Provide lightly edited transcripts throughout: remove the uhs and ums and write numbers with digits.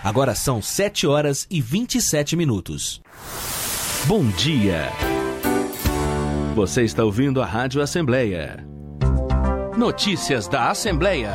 Agora são 7h27. Bom dia! Você está ouvindo a Rádio Assembleia. Notícias da Assembleia.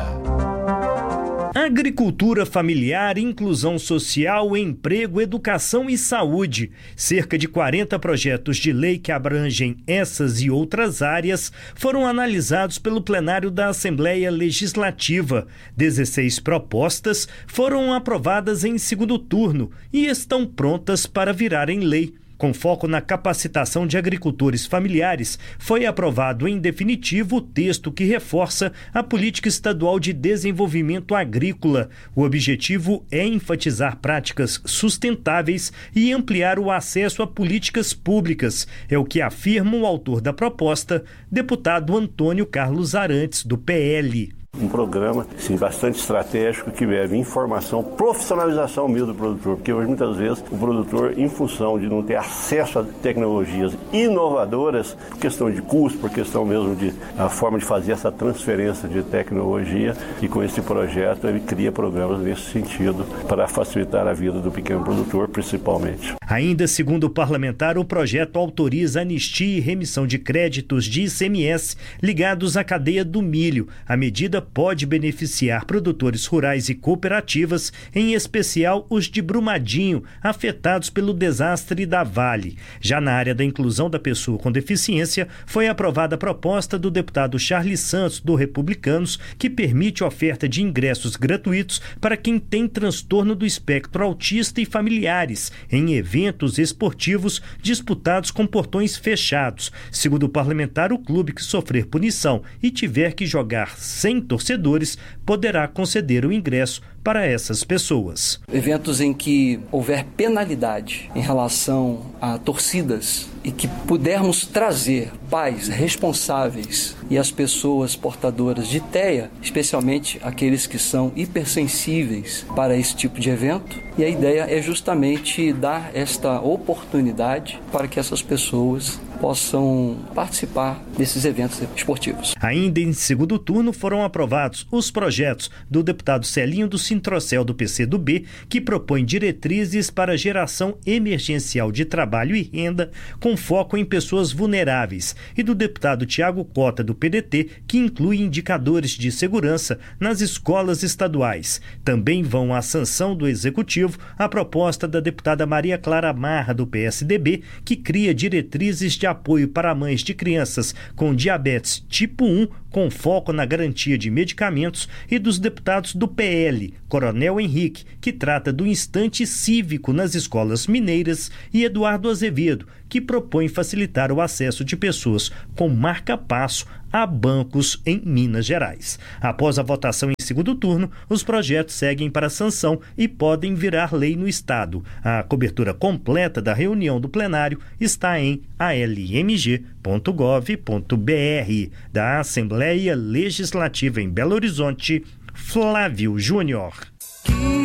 Agricultura familiar, inclusão social, emprego, educação e saúde. Cerca de 40 projetos de lei que abrangem essas e outras áreas foram analisados pelo plenário da Assembleia Legislativa. 16 propostas foram aprovadas em segundo turno e estão prontas para virarem lei. Com foco na capacitação de agricultores familiares, foi aprovado em definitivo o texto que reforça a Política Estadual de Desenvolvimento Agrícola. O objetivo é enfatizar práticas sustentáveis e ampliar o acesso a políticas públicas. É o que afirma o autor da proposta, deputado Antônio Carlos Arantes, do PL. Um programa bastante estratégico que leva informação, profissionalização mesmo do produtor, porque hoje muitas vezes o produtor, em função de não ter acesso a tecnologias inovadoras, por questão de custo, por questão mesmo de a forma de fazer essa transferência de tecnologia, e com esse projeto ele cria programas nesse sentido para facilitar a vida do pequeno produtor, principalmente. Ainda segundo o parlamentar, o projeto autoriza anistia e remissão de créditos de ICMS ligados à cadeia do milho. A medida pode beneficiar produtores rurais e cooperativas, em especial os de Brumadinho, afetados pelo desastre da Vale. Já na área da inclusão da pessoa com deficiência, foi aprovada a proposta do deputado Charles Santos, do Republicanos, que permite a oferta de ingressos gratuitos para quem tem transtorno do espectro autista e familiares, em eventos esportivos disputados com portões fechados. Segundo o parlamentar, o clube que sofrer punição e tiver que jogar sem torcedores poderá conceder o ingresso para essas pessoas. Eventos em que houver penalidade em relação a torcidas e que pudermos trazer pais responsáveis e as pessoas portadoras de TEA, especialmente aqueles que são hipersensíveis para esse tipo de evento, e a ideia é justamente dar esta oportunidade para que essas pessoas possam participar desses eventos esportivos. Ainda em segundo turno foram aprovados os projetos do deputado Celinho do Sintrocel, do PCdoB, que propõe diretrizes para geração emergencial de trabalho e renda com foco em pessoas vulneráveis, e do deputado Tiago Cota, do PDT, que inclui indicadores de segurança nas escolas estaduais. Também vão à sanção do Executivo a proposta da deputada Maria Clara Marra, do PSDB, que cria diretrizes de apoio para mães de crianças com diabetes tipo 1, com foco na garantia de medicamentos, e dos deputados do PL, Coronel Henrique, que trata do instante cívico nas escolas mineiras, e Eduardo Azevedo, que propõe facilitar o acesso de pessoas com marca-passo a bancos em Minas Gerais. Após a votação em segundo turno, os projetos seguem para sanção e podem virar lei no Estado. A cobertura completa da reunião do plenário está em almg.gov.br. Da Assembleia Legislativa em Belo Horizonte, Flávio Júnior.